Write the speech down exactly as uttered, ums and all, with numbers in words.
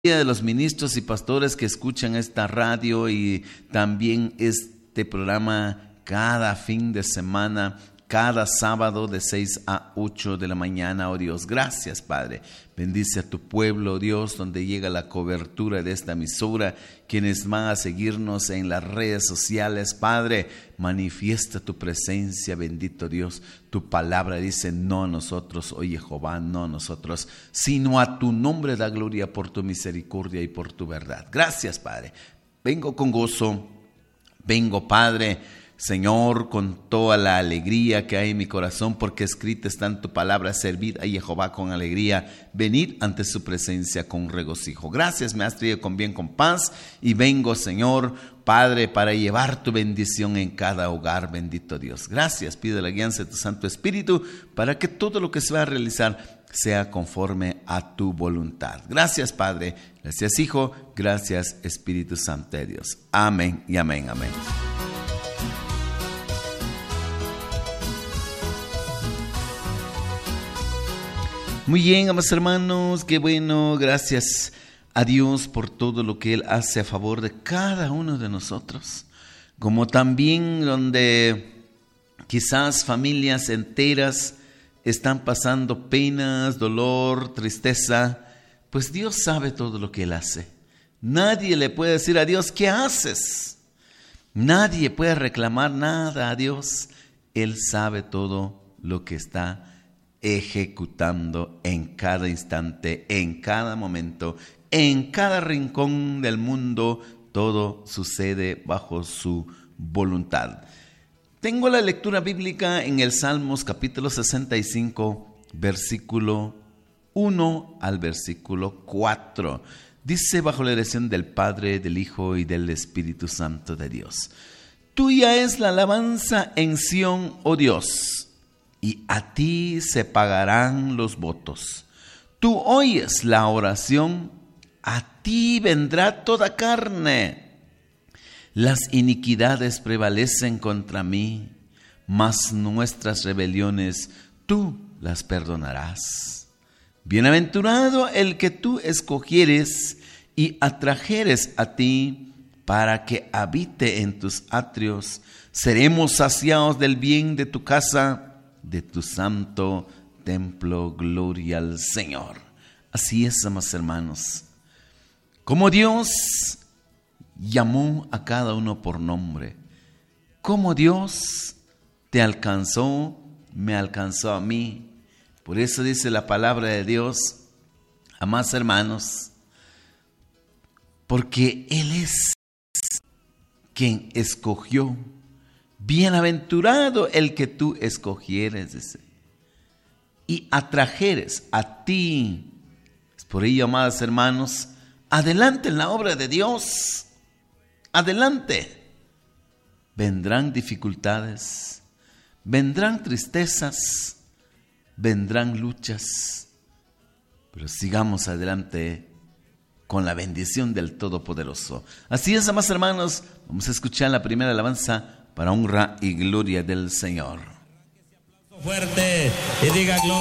de los ministros y pastores que escuchan esta radio y también este programa cada fin de semana, cada sábado de seis a ocho de la mañana, oh Dios. Gracias, Padre. Bendice a tu pueblo, oh Dios, donde llega la cobertura de esta emisora, quienes van a seguirnos en las redes sociales. Padre, manifiesta tu presencia, bendito Dios. Tu palabra dice, no a nosotros, oh Jehová, no a nosotros, sino a tu nombre da gloria por tu misericordia y por tu verdad. Gracias, Padre. Vengo con gozo, vengo, Padre, Señor, con toda la alegría que hay en mi corazón, porque escrita está en tu palabra, servid a Jehová con alegría, venid ante su presencia con regocijo. Gracias, me has traído con bien, con paz, y vengo, Señor, Padre, para llevar tu bendición en cada hogar, bendito Dios. Gracias, pido la guianza de tu Santo Espíritu, para que todo lo que se va a realizar sea conforme a tu voluntad. Gracias, Padre, gracias, Hijo, gracias, Espíritu Santo de Dios. Amén y amén, amén. Muy bien, amados hermanos, qué bueno, gracias a Dios por todo lo que Él hace a favor de cada uno de nosotros, como también donde quizás familias enteras están pasando penas, dolor, tristeza, pues Dios sabe todo lo que Él hace. Nadie le puede decir a Dios, ¿qué haces? Nadie puede reclamar nada a Dios. Él sabe todo lo que está ejecutando en cada instante, en cada momento, en cada rincón del mundo. Todo sucede bajo su voluntad. Tengo la lectura bíblica en el Salmos capítulo sesenta y cinco, versículo uno al versículo cuatro. Dice, bajo la dirección del Padre, del Hijo y del Espíritu Santo de Dios: Tuya es la alabanza en Sión, oh Dios, y a ti se pagarán los votos. Tú oyes la oración, a ti vendrá toda carne. Las iniquidades prevalecen contra mí, mas nuestras rebeliones tú las perdonarás. Bienaventurado el que tú escogieres y atrajeres a ti, para que habite en tus atrios. Seremos saciados del bien de tu casa, de tu santo templo. Gloria al Señor. Así es, amados hermanos, como Dios llamó a cada uno por nombre, como Dios te alcanzó, me alcanzó a mí. Por eso dice la palabra de Dios, amados hermanos, porque Él es quien escogió. Bienaventurado el que tú escogieres, dice, y atrajeres a ti. Por ello, amados hermanos, adelante en la obra de Dios, adelante. Vendrán dificultades, vendrán tristezas, vendrán luchas, pero sigamos adelante con la bendición del Todopoderoso. Así es, amados hermanos, vamos a escuchar la primera alabanza para honra y gloria del Señor. Fuerte y diga gloria.